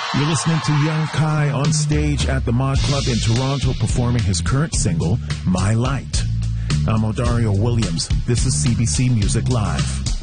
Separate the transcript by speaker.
Speaker 1: You're listening to Young Kai on stage at the Mod Club in Toronto performing his current single, My Light. I'm Odario Williams. This is CBC Music Live.